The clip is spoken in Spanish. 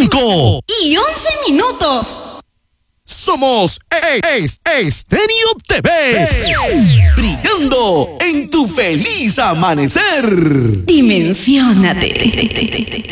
5 y 11 minutos. Somos Estéreo TV, brillando en tu feliz amanecer. Dimensiónate.